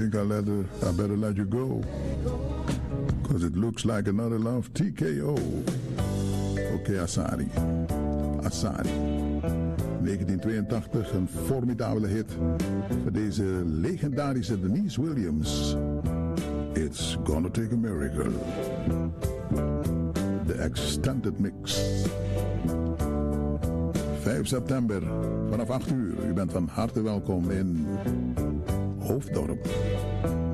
think I better let you go. Because it looks like another love TKO. Oké, Asari. 1982, een formidabele hit voor deze legendarische Denise Williams. It's Gonna Take a Miracle. De extended mix. 5 september vanaf 8 uur. U bent van harte welkom in Hoofddorp.